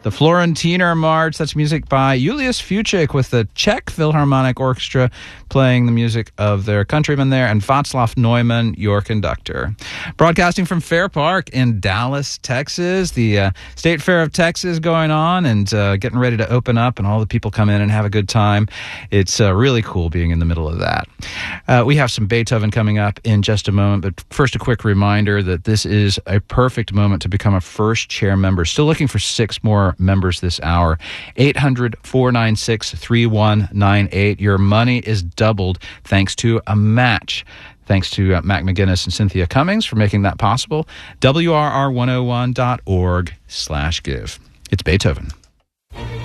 The Florentiner March, that's music by Julius Fučík with the Czech Philharmonic Orchestra playing the music of their countrymen there, and Václav Neumann, your conductor. Broadcasting from Fair Park in Dallas, Texas. The State Fair of Texas going on and getting ready to open up, and all the people come in and have a good time. It's really cool being in the middle of that. We have some Beethoven coming up in just a moment, but first a quick reminder that this is a perfect moment to become a first chair member. Still looking for 6 more members this hour. 800-496-3198. Your money is doubled thanks to a match. Thanks to Mac McGinnis and Cynthia Cummings for making that possible. WRR101.org/give. It's Beethoven.